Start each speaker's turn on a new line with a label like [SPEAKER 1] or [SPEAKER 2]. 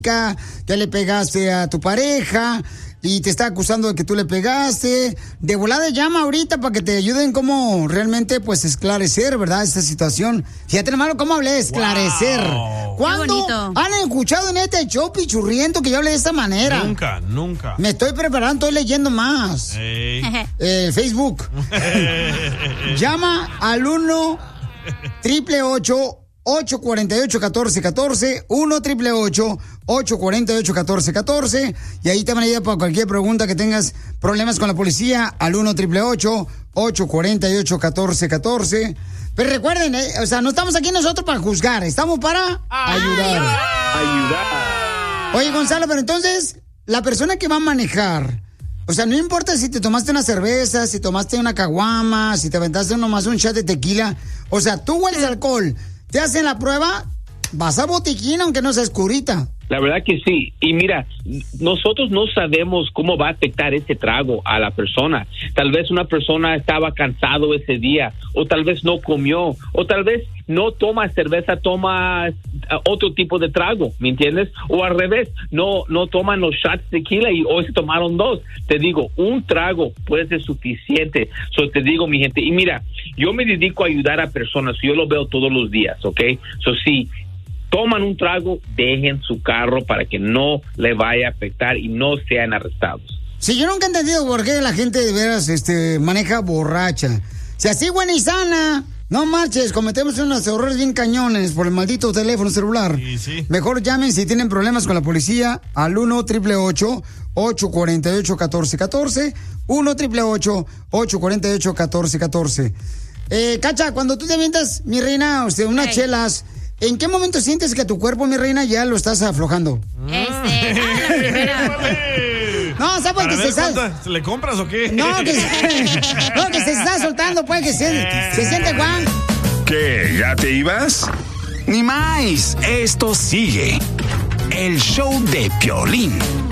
[SPEAKER 1] que le pegaste a tu pareja y te está acusando de que tú le pegaste. De volada llama ahorita para que te ayuden como realmente pues esclarecer, ¿verdad? Esta situación. Fíjate, hermano, cómo hablé, esclarecer.
[SPEAKER 2] Wow.
[SPEAKER 1] ¿Cuándo han escuchado en este show pichurriento que yo hable de esta manera?
[SPEAKER 2] Nunca.
[SPEAKER 1] Me estoy preparando, estoy leyendo más. Facebook. Llama al 1-888-848-1414, 1-888-848-1414, y ahí te van a ayudar para cualquier pregunta que tengas problemas con la policía, al 1-888-848-1414. Pero recuerden, o sea, no estamos aquí nosotros para juzgar, estamos para ayudar. Oye, Gonzalo, pero entonces, la persona que va a manejar, o sea, no importa si te tomaste una cerveza, si tomaste una caguama, si te aventaste nomás un shot de tequila, o sea, tú hueles alcohol, te hacen la prueba, vas a botiquín aunque no sea oscurita.
[SPEAKER 3] La verdad que sí. Y mira, nosotros no sabemos cómo va a afectar ese trago a la persona. Tal vez una persona estaba cansado ese día, o tal vez no comió, o tal vez no toma cerveza, toma otro tipo de trago, ¿me entiendes? O al revés, no toman los shots de tequila y hoy se tomaron 2. Te digo, un trago puede ser suficiente. Te digo, mi gente, y mira, yo me dedico a ayudar a personas, yo lo veo todos los días, ¿ok? Si toman un trago, dejen su carro para que no le vaya a afectar y no sean arrestados.
[SPEAKER 1] Sí, yo nunca he entendido por qué la gente de veras maneja borracha. Si así buena y sana, no marches, cometemos unos errores bien cañones por el maldito teléfono celular.
[SPEAKER 2] Sí.
[SPEAKER 1] Mejor llamen si tienen problemas con la policía al 1-888-848-1414, 1-888-848-1414. Cacha, cuando tú te avientas, mi reina, unas chelas, ¿en qué momento sientes que tu cuerpo, mi reina, ya lo estás aflojando?
[SPEAKER 4] La primera.
[SPEAKER 1] No, o sea, pues que se está...
[SPEAKER 2] ¿Le compras o qué?
[SPEAKER 1] No, que se está soltando, pues, que se siente Juan.
[SPEAKER 5] ¿Qué? ¿Ya te ibas? Ni más, esto sigue. El show de Piolín.